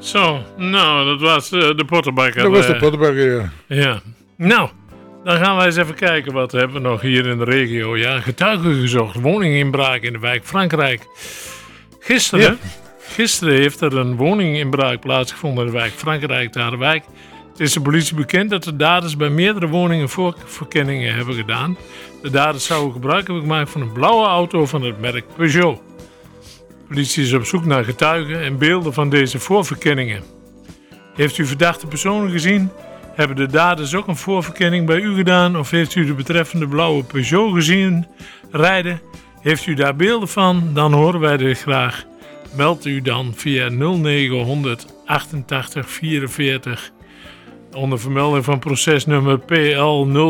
Zo, nou, dat was de pottenbakker. Dat was de pottenbakker, ja. Ja. Nou, dan gaan wij eens even kijken wat hebben we nog hier in de regio. Ja, getuigen gezocht, woninginbraak in de wijk Frankrijk. Gisteren heeft er een woninginbraak plaatsgevonden in de wijk Frankrijk, de Harderwijk. Het is de politie bekend dat de daders bij meerdere woningen voorverkenningen hebben gedaan. De daders zouden gebruik hebben gemaakt van een blauwe auto van het merk Peugeot. De politie is op zoek naar getuigen en beelden van deze voorverkenningen. Heeft u verdachte personen gezien? Hebben de daders ook een voorverkenning bij u gedaan? Of heeft u de betreffende blauwe Peugeot gezien rijden? Heeft u daar beelden van? Dan horen wij dit graag. Meld u dan via 0900 88 44 onder vermelding van procesnummer PL